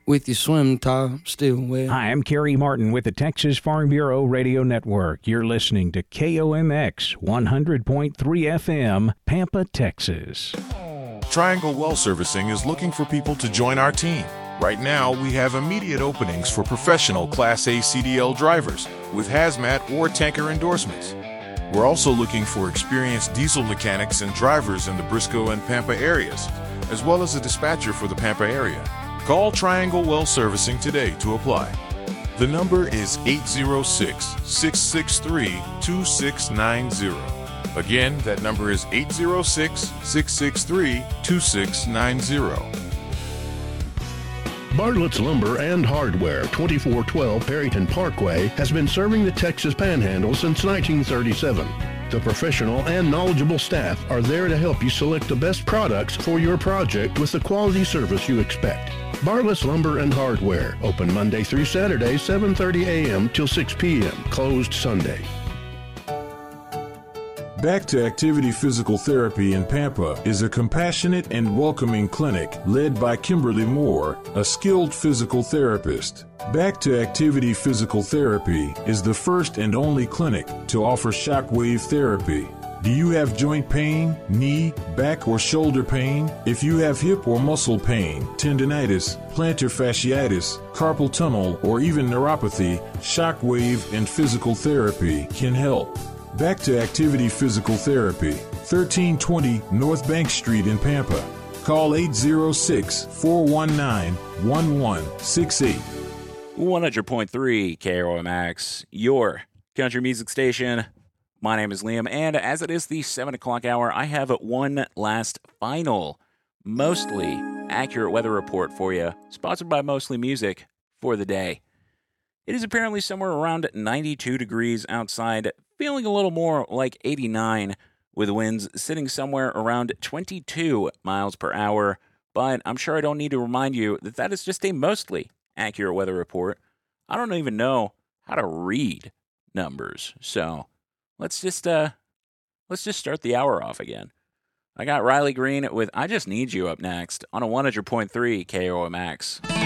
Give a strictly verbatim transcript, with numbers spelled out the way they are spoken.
with your swim top still wet. Hi, I'm Kerry Martin with the Texas Farm Bureau Radio Network. You're listening to K O M X one hundred point three F M, Pampa, Texas. Triangle Well Servicing is looking for people to join our team. Right now, we have immediate openings for professional Class A C D L drivers with hazmat or tanker endorsements. We're also looking for experienced diesel mechanics and drivers in the Briscoe and Pampa areas, as well as a dispatcher for the Pampa area. Call Triangle Well Servicing today to apply. The number is eight zero six, six six three, two six nine zero. Again, that number is eight zero six, six six three, two six nine zero. Bartlett's Lumber and Hardware, twenty-four twelve Perryton Parkway, has been serving the Texas Panhandle since nineteen thirty-seven. The professional and knowledgeable staff are there to help you select the best products for your project with the quality service you expect. Bartlett's Lumber and Hardware, open Monday through Saturday, seven thirty a.m. till six p.m., closed Sunday. Back to Activity Physical Therapy in Pampa is a compassionate and welcoming clinic led by Kimberly Moore, a skilled physical therapist. Back to Activity Physical Therapy is the first and only clinic to offer shockwave therapy. Do you have joint pain, knee, back, or shoulder pain? If you have hip or muscle pain, tendinitis, plantar fasciitis, carpal tunnel, or even neuropathy, shockwave and physical therapy can help. Back to Activity Physical Therapy, thirteen twenty North Bank Street in Pampa. Call eight zero six, four one nine, one one six eight. one hundred point three K O M X, your country music station. My name is Liam, and as it is the seven o'clock hour, I have one last final, mostly accurate weather report for you, sponsored by Mostly Music for the day. It is apparently somewhere around ninety-two degrees outside, feeling a little more like eighty-nine, with winds sitting somewhere around twenty-two miles per hour. But I'm sure I don't need to remind you that that is just a mostly accurate weather report. I don't even know how to read numbers, so let's just uh, let's just start the hour off again. I got Riley Green with "I Just Need You" up next on a one hundred point three K O M X.